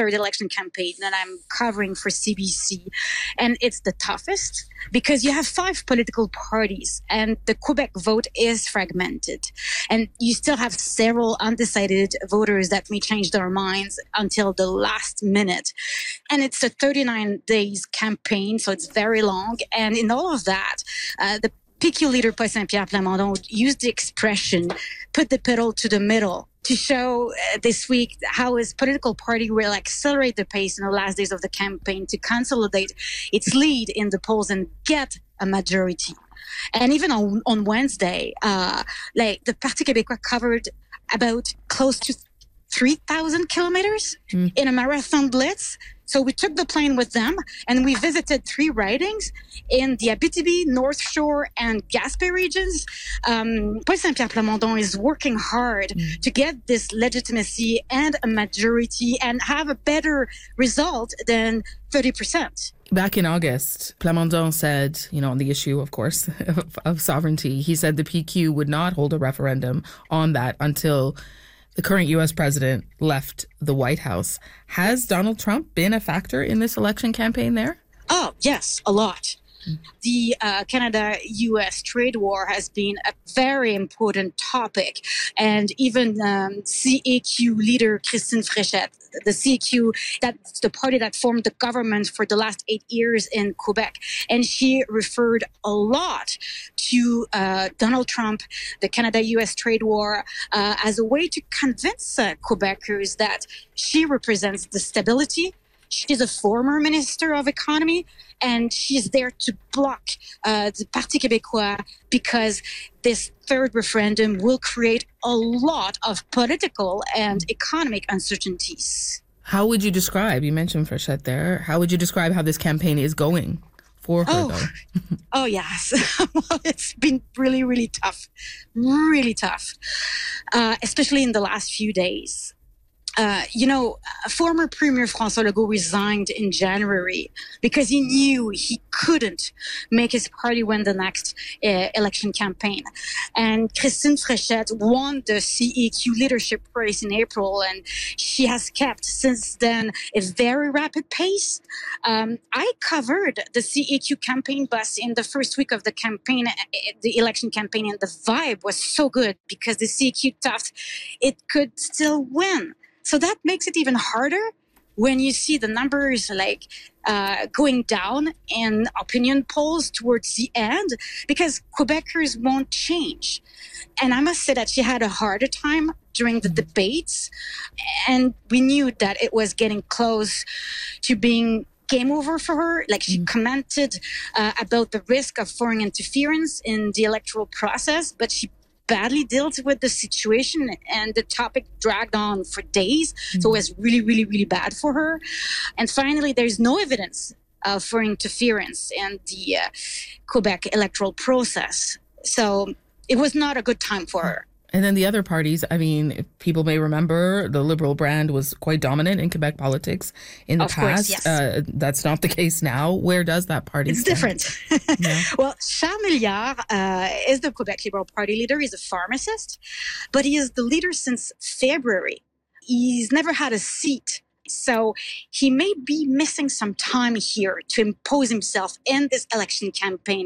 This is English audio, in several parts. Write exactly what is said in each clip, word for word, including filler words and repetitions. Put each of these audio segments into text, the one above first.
third election campaign that I'm covering for C B C. And it's the toughest because you have five political parties and the Quebec vote is fragmented. And you still have several undecided voters that may change their minds until the last minute. And it's a thirty-nine days campaign, so it's very long. And in all of that, uh, the P Q leader, Paul Saint-Pierre Plamondon, used the expression, put the pedal to the middle, to show uh, this week how his political party will accelerate the pace in the last days of the campaign to consolidate its lead in the polls and get a majority. And even on, on Wednesday, uh, like the Parti Québécois covered about close to three thousand kilometers mm. in a marathon blitz. So we took the plane with them and we visited three ridings in the Abitibi, North Shore, and Gaspé regions. Um, Paul Saint-Pierre Plamondon is working hard mm. to get this legitimacy and a majority and have a better result than thirty percent. Back in August, Plamondon said, you know, on the issue, of course, of, of sovereignty, he said the P Q would not hold a referendum on that until the current U S president left the White House. Has Donald Trump been a factor in this election campaign there? Oh, yes, a lot. The uh, Canada-U S trade war has been a very important topic. And even um, C A Q leader Christine Fréchette, the C A Q, that's the party that formed the government for the last eight years in Quebec. And she referred a lot to uh, Donald Trump, the Canada-U S trade war, uh, as a way to convince uh, Quebecers that she represents the stability. She's a former minister of economy, and she's there to block uh, the Parti Québécois because this third referendum will create a lot of political and economic uncertainties. How would you describe, you mentioned Fréchette there, how would you describe how this campaign is going for her, oh. though? oh, yes. Well, it's been really, really tough. Really tough, uh, especially in the last few days. Uh, you know, former Premier François Legault resigned in January because he knew he couldn't make his party win the next uh, election campaign. And Christine Fréchette won the C A Q leadership race in April, and she has kept since then a very rapid pace. Um, I covered the C A Q campaign bus in the first week of the campaign, the election campaign, and the vibe was so good because the C A Q thought it could still win. So that makes it even harder when you see the numbers like uh, going down in opinion polls towards the end, because Quebecers won't change. And I must say that she had a harder time during the debates, and we knew that it was getting close to being game over for her. Like she mm. commented uh, about the risk of foreign interference in the electoral process, but she badly dealt with the situation and the topic dragged on for days. Mm-hmm. So it was really, really, really bad for her. And finally, there's no evidence uh, for interference in the uh, Quebec electoral process. So it was not a good time for her. And then the other parties, I mean, people may remember the Liberal brand was quite dominant in Quebec politics in the of past. Course, yes. uh, that's not the case now. Where does that party It's stand? different. Yeah. Well, Charles Milliard uh, is the Quebec Liberal Party leader. He's a pharmacist, but he is the leader since February. He's never had a seat. So he may be missing some time here to impose himself in this election campaign.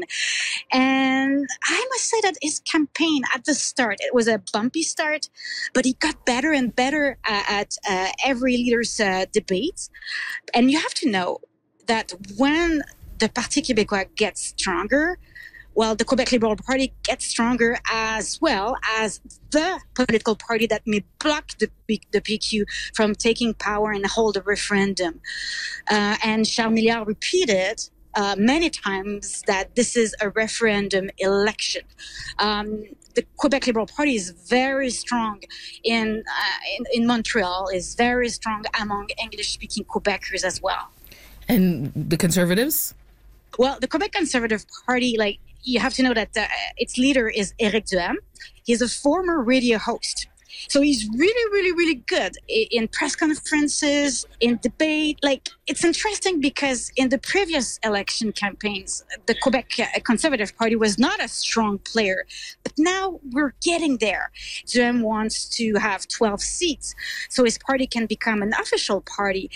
And I must say that his campaign at the start, it was a bumpy start, but he got better and better uh, at uh, every leader's uh, debate. And you have to know that when the Parti Québécois gets stronger, well, the Quebec Liberal Party gets stronger as well as the political party that may block the, the P Q from taking power and hold a referendum. Uh, and Charles Milliard repeated uh, many times that this is a referendum election. Um, the Quebec Liberal Party is very strong in, uh, in, in Montreal, is very strong among English-speaking Quebecers as well. And the Conservatives? Well, the Quebec Conservative Party, like, you have to know that uh, its leader is Éric Duhaime. He's a former radio host. So he's really, really, really good in press conferences, in debate. Like, it's interesting because in the previous election campaigns, the Quebec Conservative Party was not a strong player. But now we're getting there. Duhaime wants to have twelve seats so his party can become an official party.